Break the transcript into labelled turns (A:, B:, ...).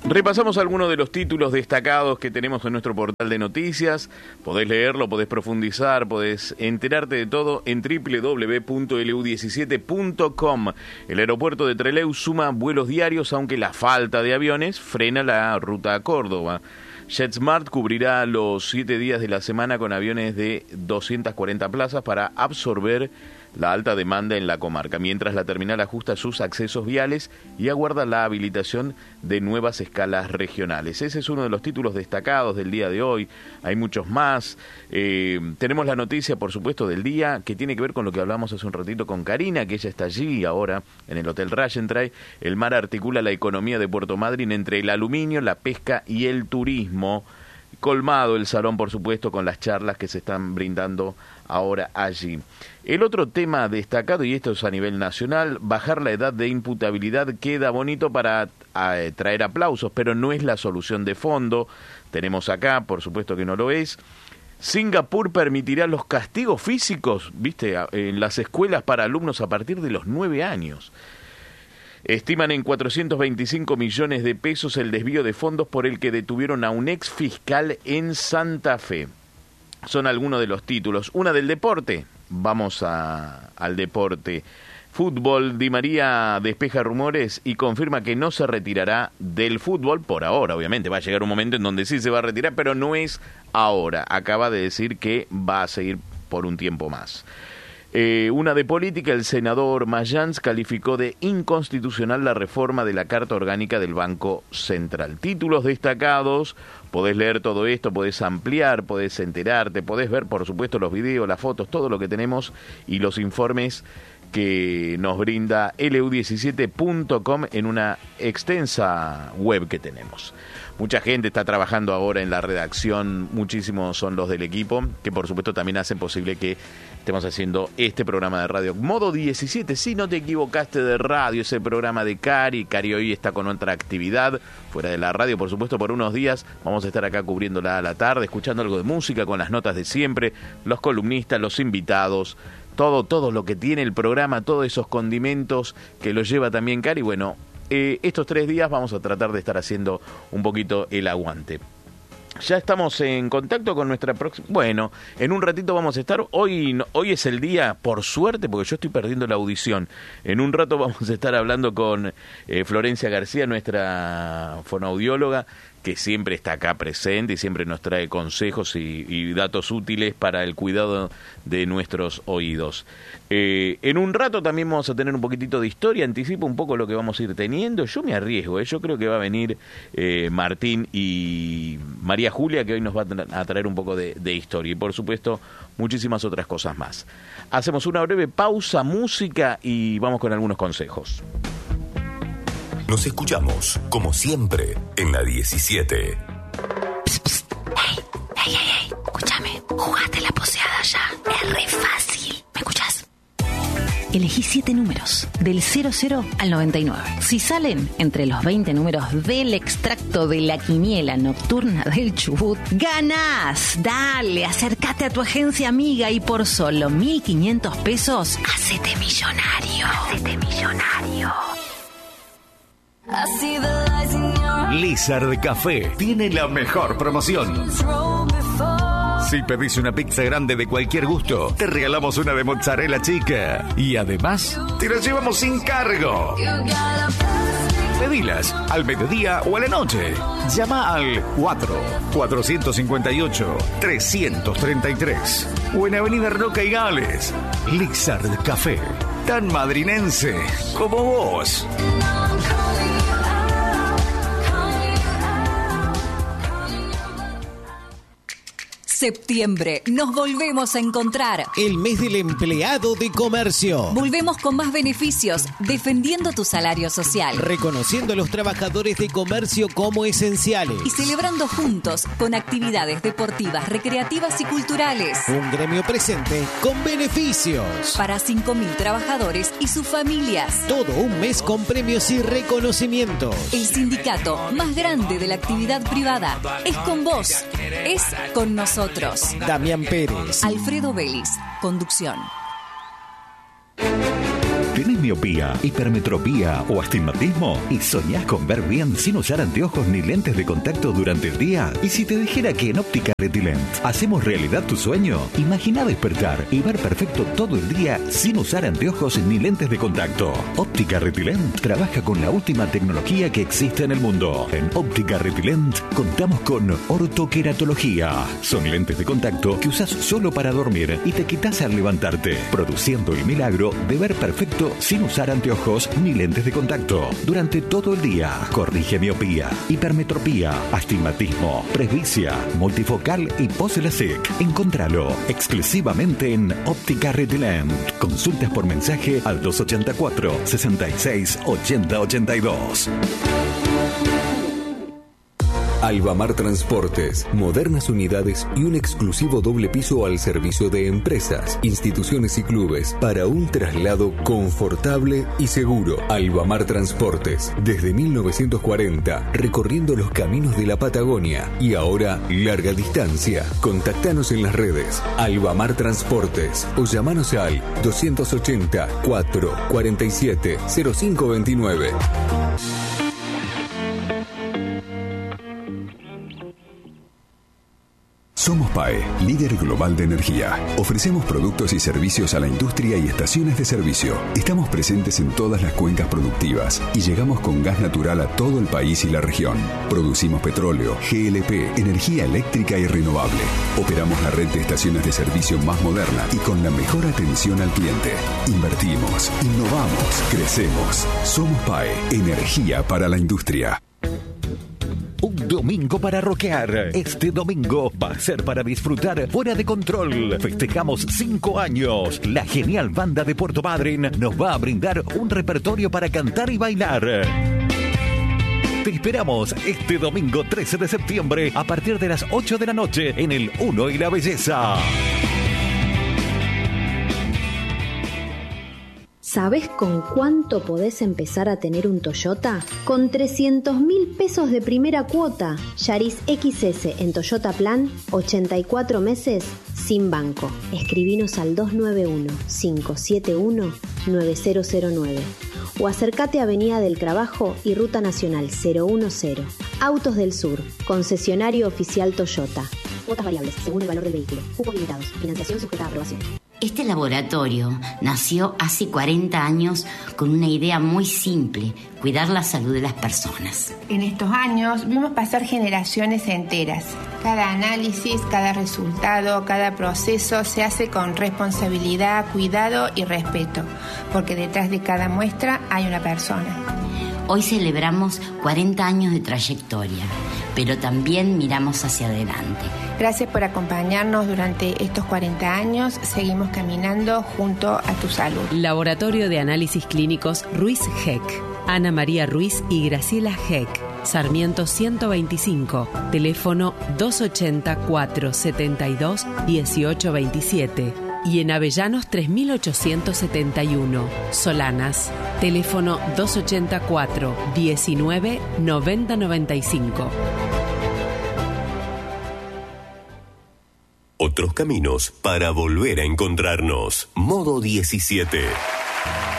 A: Repasamos algunos de los títulos destacados que tenemos en nuestro portal de noticias. Podés leerlo, podés profundizar, podés enterarte de todo en www.lu17.com. El aeropuerto de Trelew suma vuelos diarios, aunque la falta de aviones frena la ruta a Córdoba. JetSmart cubrirá los 7 días de la semana con aviones de 240 plazas para absorber la alta demanda en la comarca, mientras la terminal ajusta sus accesos viales y aguarda la habilitación de nuevas escalas regionales. Ese es uno de los títulos destacados del día de hoy. Hay muchos más. Tenemos la noticia, por supuesto, del día, que tiene que ver con lo que hablamos hace un ratito con Karina, que ella está allí ahora, en el Hotel Rajentray. El mar articula la economía de Puerto Madryn entre el aluminio, la pesca y el turismo. Colmado el salón, por supuesto, con las charlas que se están brindando ahora allí. El otro tema destacado, y esto es a nivel nacional, bajar la edad de imputabilidad queda bonito para traer aplausos, pero no es la solución de fondo. Tenemos acá, por supuesto que no lo es. Singapur permitirá los castigos físicos, viste, en las escuelas para alumnos a partir de los 9 años. Estiman en 425 millones de pesos el desvío de fondos por el que detuvieron a un ex fiscal en Santa Fe. Son algunos de los títulos. Una del deporte. Vamos al deporte. Fútbol. Di María despeja rumores y confirma que no se retirará del fútbol por ahora. Obviamente va a llegar un momento en donde sí se va a retirar, pero no es ahora. Acaba de decir que va a seguir por un tiempo más. Una de política, el senador Mayans calificó de inconstitucional la reforma de la Carta Orgánica del Banco Central. Títulos destacados, podés leer todo esto, podés ampliar, podés enterarte, podés ver, por supuesto, los videos, las fotos, todo lo que tenemos y los informes que nos brinda lu17.com en una extensa web que tenemos. Mucha gente está trabajando ahora en la redacción, muchísimos son los del equipo, que por supuesto también hacen posible que estemos haciendo este programa de radio. Modo 17, si no te equivocaste de radio, ese programa de Cari. Cari hoy está con otra actividad, fuera de la radio, por supuesto, por unos días. Vamos a estar acá cubriéndola a la tarde, escuchando algo de música con las notas de siempre, los columnistas, los invitados, todo lo que tiene el programa, todos esos condimentos que los lleva también Cari. Bueno, estos 3 días vamos a tratar de estar haciendo un poquito el aguante. Ya estamos en contacto con nuestra próxima... Bueno, en un ratito vamos a estar... Hoy es el día, por suerte, porque yo estoy perdiendo la audición. En un rato vamos a estar hablando con Florencia García, nuestra fonoaudióloga, que siempre está acá presente y siempre nos trae consejos y datos útiles para el cuidado de nuestros oídos. En un rato también vamos a tener un poquitito de historia, anticipo un poco lo que vamos a ir teniendo. Yo me arriesgo, yo creo que va a venir Martín y María Julia, que hoy nos va a traer un poco de historia y por supuesto muchísimas otras cosas más. Hacemos una breve pausa, música y vamos con algunos consejos.
B: Nos escuchamos, como siempre, en la 17.
C: Psst, psst. Hey, escúchame, jugate la poseada ya. Es re fácil. ¿Me escuchás? Elegí 7 números, del 00 al 99. Si salen entre los 20 números del extracto de la quiniela nocturna del Chubut, ¡ganás! Dale, acércate a tu agencia amiga y por solo 1.500 pesos, hacete millonario.
B: Lizard Café tiene la mejor promoción. Si pedís una pizza grande de cualquier gusto, te regalamos una de mozzarella chica. Y además, te la llevamos sin cargo. Pedilas al mediodía o a la noche. Llama al 458-333 o en Avenida Roca y Gales. Lizard Café, tan madrinense como vos.
D: Septiembre, nos volvemos a encontrar.
E: El mes del empleado de comercio.
D: Volvemos con más beneficios, defendiendo tu salario social.
E: Reconociendo a los trabajadores de comercio como esenciales.
D: Y celebrando juntos con actividades deportivas, recreativas y culturales.
E: Un gremio presente con beneficios.
D: Para 5.000 trabajadores y sus familias.
E: Todo un mes con premios y reconocimientos.
D: El sindicato más grande de la actividad privada es con vos, es con nosotros.
E: Damián Pérez,
D: Alfredo Vélez, conducción.
B: ¿Tenés miopía, hipermetropía o astigmatismo? ¿Y soñás con ver bien sin usar anteojos ni lentes de contacto durante el día? ¿Y si te dijera que en Óptica Retilent hacemos realidad tu sueño? Imagina despertar y ver perfecto todo el día sin usar anteojos ni lentes de contacto. Óptica Retilent trabaja con la última tecnología que existe en el mundo. En Óptica Retilent contamos con ortoqueratología. Son lentes de contacto que usas solo para dormir y te quitas al levantarte, produciendo el milagro de ver perfecto sin usar anteojos ni lentes de contacto. Durante todo el día, corrige miopía, hipermetropía, astigmatismo, presbicia, multifocal y post-LASIK. Encontralo exclusivamente en Óptica Retilent. Consultas por mensaje al 284 66 80 82.
F: Albamar Transportes, modernas unidades y un exclusivo doble piso al servicio de empresas, instituciones y clubes para un traslado confortable y seguro. Albamar Transportes, desde 1940, recorriendo los caminos de la Patagonia y ahora larga distancia. Contactanos en las redes Albamar Transportes o llamanos al 280 447 0529.
G: Somos PAE, líder global de energía. Ofrecemos productos y servicios a la industria y estaciones de servicio. Estamos presentes en todas las cuencas productivas y llegamos con gas natural a todo el país y la región. Producimos petróleo, GLP, energía eléctrica y renovable. Operamos la red de estaciones de servicio más moderna y con la mejor atención al cliente. Invertimos, innovamos, crecemos. Somos PAE, energía para la industria.
B: Un domingo para rockear. Este domingo va a ser para disfrutar Fuera de Control. Festejamos 5 años. La genial banda de Puerto Madryn nos va a brindar un repertorio para cantar y bailar. Te esperamos este domingo 13 de septiembre a partir de las 8 de la noche en el Uno y la Belleza.
H: ¿Sabés con cuánto podés empezar a tener un Toyota? Con 300.000 pesos de primera cuota. Yaris XS en Toyota Plan, 84 meses sin banco. Escribinos al 291-571-9009 o acércate a Avenida del Trabajo y Ruta Nacional 010. Autos del Sur, concesionario oficial Toyota. Cuotas variables según el valor del vehículo. Cupos limitados. Financiación sujeta a aprobación.
I: Este laboratorio nació hace 40 años con una idea muy simple: cuidar la salud de las personas.
J: En estos años vimos pasar generaciones enteras. Cada análisis, cada resultado, cada proceso se hace con responsabilidad, cuidado y respeto, porque detrás de cada muestra hay una persona.
I: Hoy celebramos 40 años de trayectoria, pero también miramos hacia adelante.
J: Gracias por acompañarnos durante estos 40 años. Seguimos caminando junto a tu salud. Laboratorio de Análisis Clínicos Ruiz Heck. Ana María Ruiz y Graciela Heck. Sarmiento 125. Teléfono 284-72-1827. Y en Avellanos 3871. Solanas. Teléfono 284-19-9095.
K: Otros caminos para volver a encontrarnos. Modo 17.